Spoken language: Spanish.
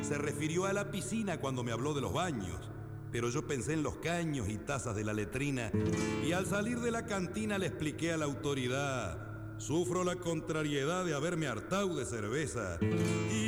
Se refirió a la piscina cuando me habló de los baños, pero yo pensé en los caños y tazas de la letrina, y al salir de la cantina le expliqué a la autoridad: sufro la contrariedad de haberme hartado de cerveza.